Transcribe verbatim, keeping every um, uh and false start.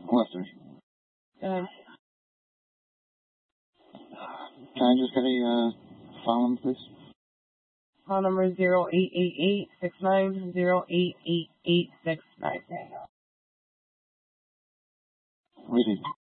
Lester. Uh, Can I just get a uh, file number, please? Call number zero eight eight eight six nine zero eight eight eight six nine. Waiting.